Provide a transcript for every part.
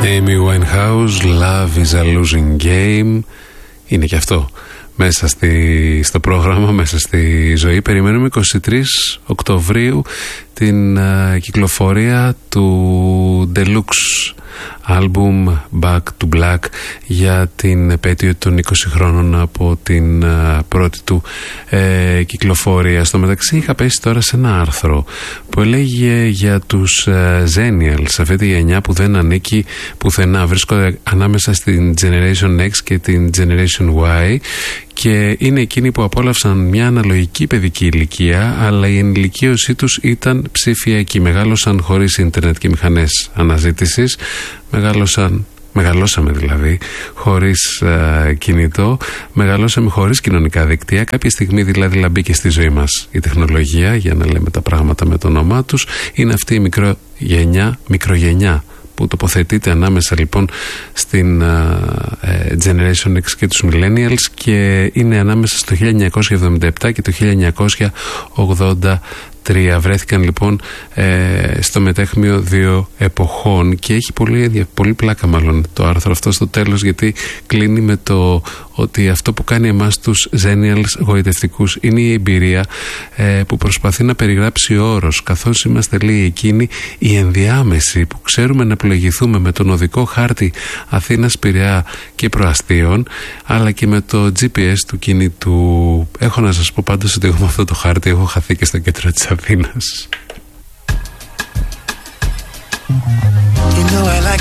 Amy Winehouse, Love is a Losing Game. Είναι και αυτό μέσα στο πρόγραμμα, μέσα στη ζωή. Περιμένουμε 23 Οκτωβρίου την κυκλοφορία του Deluxe άλμπουμ Back to Black για την επέτειο των 20 χρόνων από την πρώτη του κυκλοφορία. Στο μεταξύ είχα πέσει τώρα σε ένα άρθρο που έλεγε για τους Zenials, αυτή τη γενιά που δεν ανήκει πουθενά, βρίσκονται ανάμεσα στην Generation X και την Generation Y και είναι εκείνοι που απόλαυσαν μια αναλογική παιδική ηλικία, αλλά η ενηλικίωσή τους ήταν ψηφιακή. Μεγάλωσαν χωρίς ίντερνετ και μηχανές αναζήτησης, μεγαλώσαμε δηλαδή χωρίς κινητό, μεγαλώσαμε χωρίς κοινωνικά δίκτυα. Κάποια στιγμή δηλαδή μπήκε στη ζωή μας η τεχνολογία, για να λέμε τα πράγματα με το όνομά τους. Είναι αυτή η μικρογενιά που τοποθετείται ανάμεσα λοιπόν στην Generation X και τους Millennials και είναι ανάμεσα στο 1977 και το 1983. Βρέθηκαν λοιπόν στο μετέχμιο δύο εποχών και έχει πολύ πλάκα μάλλον το άρθρο αυτό στο τέλος, γιατί κλείνει με το ότι αυτό που κάνει εμάς τους Zenials γοητευτικούς είναι η εμπειρία που προσπαθεί να περιγράψει ο όρος, καθώς είμαστε λέει εκείνοι οι ενδιάμεσοι που ξέρουμε να πλοηγηθούμε με τον οδικό χάρτη Αθήνας, Πειραιά και Προαστίων, αλλά και με το GPS του κινητού. Έχω να σας πω πάντως ότι εγώ με αυτό το χάρτη έχω χαθεί και στο κέντρο της Αθήνας.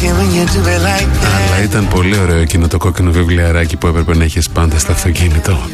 Αλλά ήταν πολύ ωραίο εκείνο το κόκκινο βιβλιαράκι που έπρεπε να έχεις πάντα στο αυτοκίνητο.